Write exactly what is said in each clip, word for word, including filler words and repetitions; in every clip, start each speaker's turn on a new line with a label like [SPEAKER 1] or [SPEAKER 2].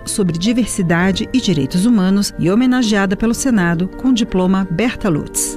[SPEAKER 1] sobre diversidade e direitos humanos e homenageada pelo Senado com o diploma Berta Lutz.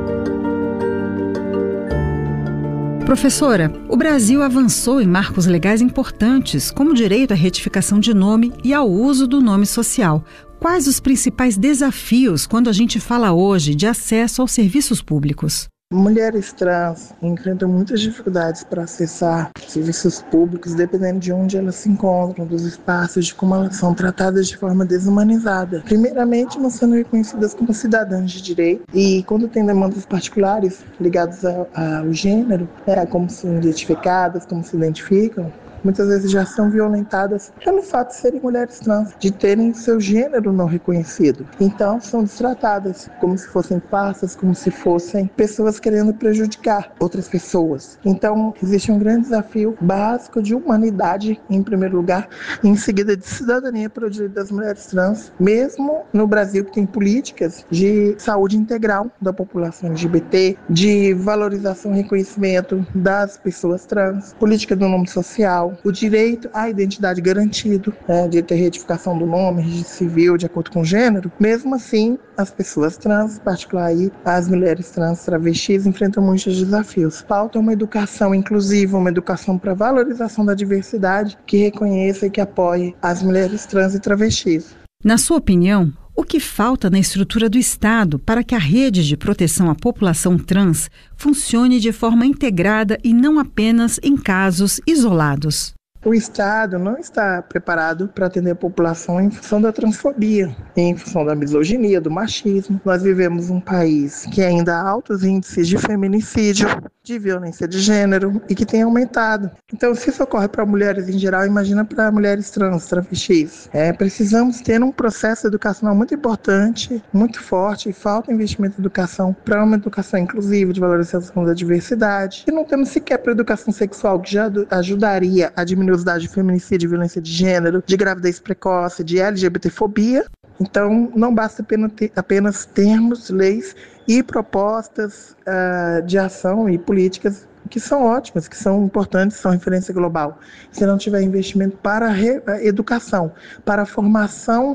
[SPEAKER 1] Professora, o Brasil avançou em marcos legais importantes, como o direito à retificação de nome e ao uso do nome social. Quais os principais desafios quando a gente fala hoje de acesso aos serviços públicos?
[SPEAKER 2] Mulheres trans enfrentam muitas dificuldades para acessar serviços públicos, dependendo de onde elas se encontram, dos espaços, de como elas são tratadas de forma desumanizada. Primeiramente, não sendo reconhecidas como cidadãs de direito, e quando tem demandas particulares ligadas ao, ao gênero, é, como são identificadas, como se identificam, muitas vezes já são violentadas pelo fato de serem mulheres trans, de terem seu gênero não reconhecido. Então, são destratadas como se fossem farsas, como se fossem pessoas querendo prejudicar outras pessoas. Então, existe um grande desafio básico de humanidade, em primeiro lugar, e em seguida de cidadania para o direito das mulheres trans, mesmo no Brasil, que tem políticas de saúde integral da população L G B T, de valorização e reconhecimento das pessoas trans, política do nome social, o direito à identidade garantido, né, de ter retificação do nome, registro civil de acordo com o gênero. Mesmo assim, as pessoas trans, em particular aí, as mulheres trans travestis, enfrentam muitos desafios. Falta uma educação inclusiva, uma educação para valorização da diversidade que reconheça e que apoie as mulheres trans e travestis.
[SPEAKER 1] Na sua opinião, o que falta na estrutura do Estado para que a rede de proteção à população trans funcione de forma integrada e não apenas em casos isolados?
[SPEAKER 2] O Estado não está preparado para atender a população em função da transfobia, em função da misoginia, do machismo. Nós vivemos um país que ainda há altos índices de feminicídio, de violência de gênero e que tem aumentado. Então, se isso ocorre para mulheres em geral, imagina para mulheres trans, travestis. É, precisamos ter um processo educacional muito importante, muito forte, e falta investimento em educação para uma educação inclusiva, de valorização da diversidade. E não temos sequer para a educação sexual, que já ajudaria a diminuir os dados de feminicídio, de violência de gênero, de gravidez precoce, de L G B T fobia. Então, não basta apenas, ter, apenas termos, leis e propostas uh, de ação e políticas que são ótimas, que são importantes, são referência global. Se não tiver investimento para a, re, a educação, para a formação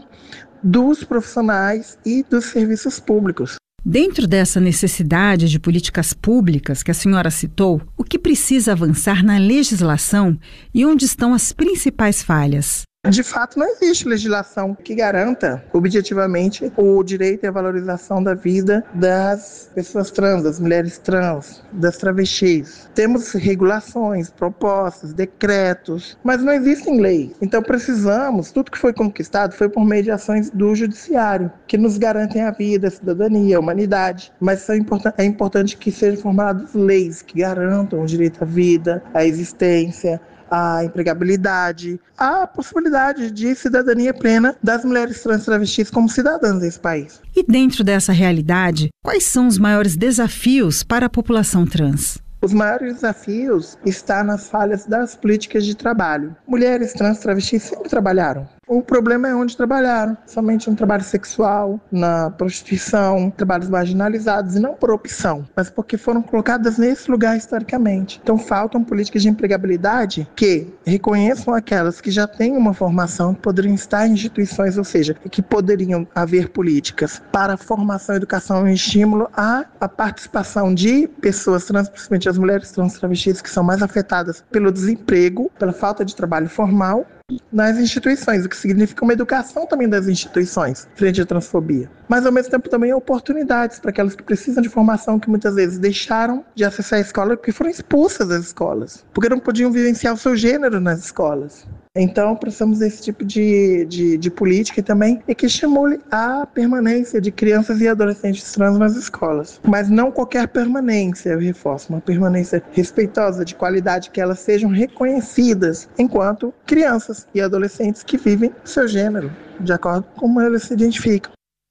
[SPEAKER 2] dos profissionais e dos serviços públicos.
[SPEAKER 1] Dentro dessa necessidade de políticas públicas que a senhora citou, o que precisa avançar na legislação e onde estão as principais falhas?
[SPEAKER 2] De fato, não existe legislação que garanta objetivamente o direito e a valorização da vida das pessoas trans, das mulheres trans, das travestis. Temos regulações, propostas, decretos, mas não existem leis. Então precisamos, tudo que foi conquistado foi por meio de ações do judiciário, que nos garantem a vida, a cidadania, a humanidade. Mas são importan- é importante que sejam formadas leis que garantam o direito à vida, à existência, a empregabilidade, a possibilidade de cidadania plena das mulheres trans travestis como cidadãs desse país.
[SPEAKER 1] E dentro dessa realidade, quais são os maiores desafios para a população trans?
[SPEAKER 2] Os maiores desafios estão nas falhas das políticas de trabalho. Mulheres trans travestis sempre trabalharam. O problema é onde trabalharam, somente no trabalho sexual, na prostituição, trabalhos marginalizados, e não por opção, mas porque foram colocadas nesse lugar historicamente. Então faltam políticas de empregabilidade que reconheçam aquelas que já têm uma formação, que poderiam estar em instituições, ou seja, que poderiam haver políticas para formação, educação e estímulo à, à participação de pessoas trans, principalmente as mulheres trans travestis, que são mais afetadas pelo desemprego, pela falta de trabalho formal, nas instituições, o que significa uma educação também das instituições frente à transfobia. Mas ao mesmo tempo também oportunidades para aquelas que precisam de formação, que muitas vezes deixaram de acessar a escola porque foram expulsas das escolas, porque não podiam vivenciar o seu gênero nas escolas. Então precisamos desse tipo de, de, de política também, e que estimule a permanência de crianças e adolescentes trans nas escolas. Mas não qualquer permanência, eu reforço, uma permanência respeitosa, de qualidade, que elas sejam reconhecidas enquanto crianças e adolescentes que vivem o seu gênero, de acordo com como elas se identificam.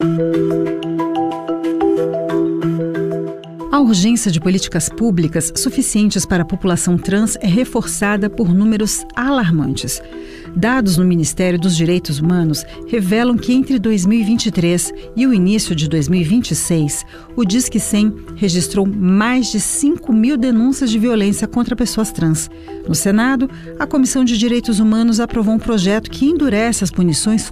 [SPEAKER 1] A urgência de políticas públicas suficientes para a população trans é reforçada por números alarmantes. Dados no Ministério dos Direitos Humanos revelam que entre dois mil e vinte e três e o início de dois mil e vinte e seis, o Disque cem registrou mais de cinco mil denúncias de violência contra pessoas trans. No Senado, a Comissão de Direitos Humanos aprovou um projeto que endurece as punições